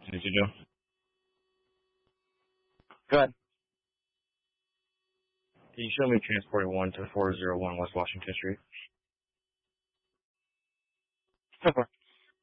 listening to you, Joe. Go ahead. Can you show me transporting 1 to 401 West Washington Street? So far.